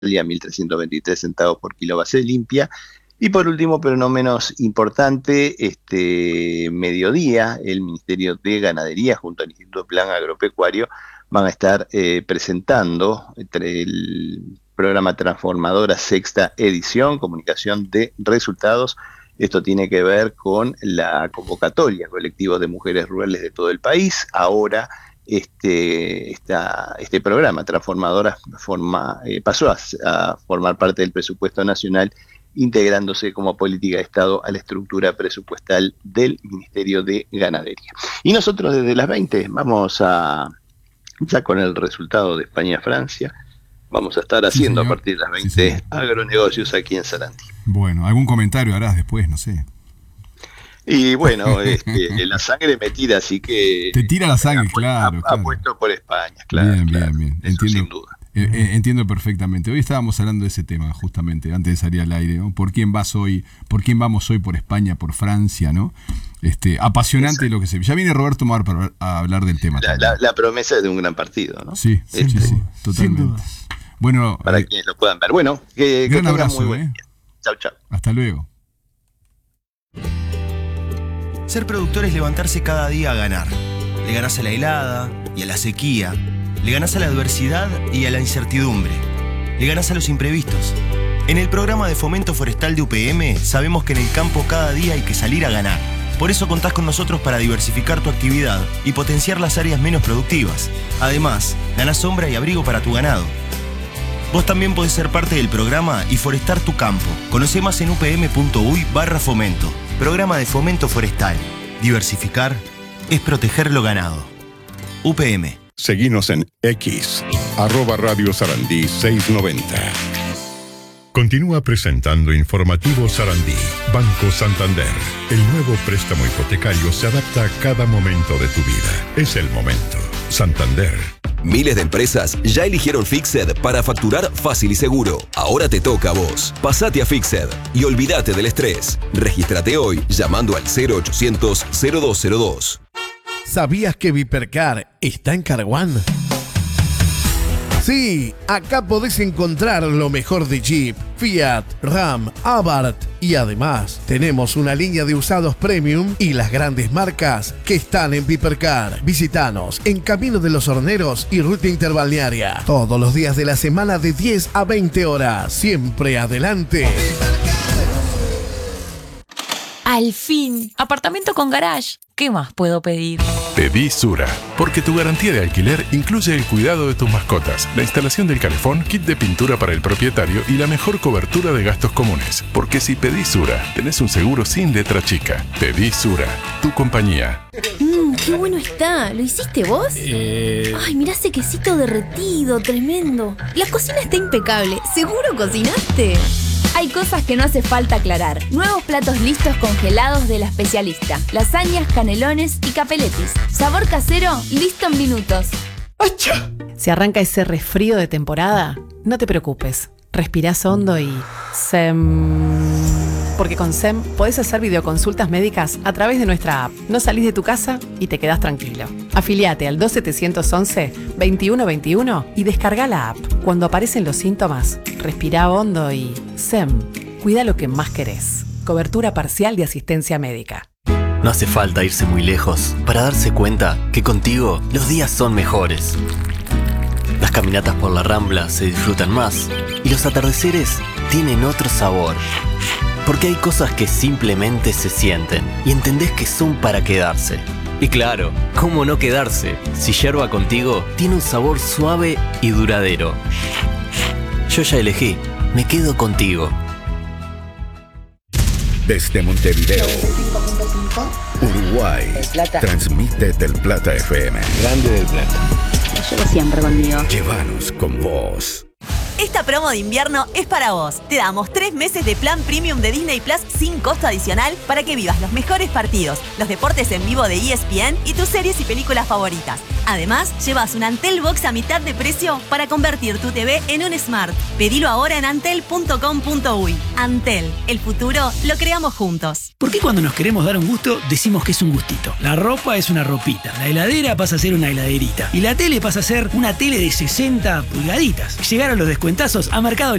a 1.323 centavos por kilo base limpia. Y por último, pero no menos importante, mediodía, el Ministerio de Ganadería junto al Instituto Plan Agropecuario van a estar presentando el programa Transformadora sexta edición, comunicación de resultados. Esto tiene que ver con la convocatoria a colectivos de mujeres rurales de todo el país. Ahora este programa Transformadora pasó a formar parte del presupuesto nacional, integrándose como política de Estado a la estructura presupuestal del Ministerio de Ganadería. Y nosotros desde las 20 vamos ya con el resultado de España-Francia, vamos a estar haciendo a partir de las 20 agronegocios aquí en Sarandí. Bueno, algún comentario harás después, no sé. Y bueno, la sangre me tira, así que... Te tira la sangre, claro. Apuesto por España, claro. Bien. Eso sin duda. Entiendo perfectamente. Hoy estábamos hablando de ese tema justamente antes de salir al aire, ¿no? ¿Por quién vamos hoy? ¿Por España? ¿Por Francia? ¿No? Apasionante. Exacto. Lo que se... Ya viene Roberto Mar para hablar del tema. La promesa de un gran partido, ¿no? Sí, totalmente. Bueno, para quienes lo puedan ver. Bueno, gran abrazo, muy buen día. Chau. Hasta luego. Ser productor es levantarse cada día a ganar. Le ganás a la helada y a la sequía. Le ganás a la adversidad y a la incertidumbre. Le ganás a los imprevistos. En el programa de fomento forestal de UPM sabemos que en el campo cada día hay que salir a ganar. Por eso contás con nosotros para diversificar tu actividad y potenciar las áreas menos productivas. Además, ganás sombra y abrigo para tu ganado. Vos también podés ser parte del programa y forestar tu campo. Conocé más en upm.uy/fomento. Programa de fomento forestal. Diversificar es proteger lo ganado. UPM. Seguinos en X, @Radio Sarandí 690. Continúa presentando Informativo Sarandí. Banco Santander. El nuevo préstamo hipotecario se adapta a cada momento de tu vida. Es el momento. Santander. Miles de empresas ya eligieron Fixed para facturar fácil y seguro. Ahora te toca a vos. Pasate a Fixed y olvídate del estrés. Regístrate hoy llamando al 0800-0202. ¿Sabías que Vipercar está en Caraguán? Sí, acá podés encontrar lo mejor de Jeep, Fiat, Ram, Abarth y además tenemos una línea de usados premium y las grandes marcas que están en Vipercar. Visítanos en Camino de los Horneros y Ruta Interbalnearia. Todos los días de la semana de 10 a 20 horas. Siempre adelante. Al fin, apartamento con garage. ¿Qué más puedo pedir? Pedí Sura, porque tu garantía de alquiler incluye el cuidado de tus mascotas, la instalación del calefón, kit de pintura para el propietario y la mejor cobertura de gastos comunes. Porque si pedís Sura, tenés un seguro sin letra chica. Pedí Sura, tu compañía. ¡Qué bueno está! ¿Lo hiciste vos? Ay, mirá ese quesito derretido, tremendo. La cocina está impecable. ¿Seguro cocinaste? Hay cosas que no hace falta aclarar. Nuevos platos listos congelados de La Especialista. Lasañas, canelones y capeletis. Sabor casero, listo en minutos. ¡Acha! Si arranca ese resfrío de temporada, no te preocupes. Respirás hondo y... Porque con SEM podés hacer videoconsultas médicas a través de nuestra app. No salís de tu casa y te quedás tranquilo. Afiliate al 2711-2121 y descarga la app. Cuando aparecen los síntomas, respirá hondo y... SEM, cuida lo que más querés. Cobertura parcial de asistencia médica. No hace falta irse muy lejos para darse cuenta que contigo los días son mejores. Las caminatas por la Rambla se disfrutan más y los atardeceres tienen otro sabor. Porque hay cosas que simplemente se sienten y entendés que son para quedarse. Y claro, ¿cómo no quedarse si Yerba Contigo tiene un sabor suave y duradero? Yo ya elegí, me quedo contigo. Desde Montevideo, Uruguay, transmite Del Plata FM. Grande Del Plata. Llevo siempre conmigo. Llévanos con vos. Esta promo de invierno es para vos. Te damos 3 meses de plan premium de Disney Plus sin costo adicional para que vivas los mejores partidos, los deportes en vivo de ESPN y tus series y películas favoritas. Además, llevas un Antel Box a mitad de precio para convertir tu TV en un Smart. Pedilo ahora en antel.com.uy. Antel, el futuro lo creamos juntos. ¿Por qué cuando nos queremos dar un gusto decimos que es un gustito? La ropa es una ropita, la heladera pasa a ser una heladerita y la tele pasa a ser una tele de 60 pulgaditas. Llegaron los descuentos descuentazos a Mercado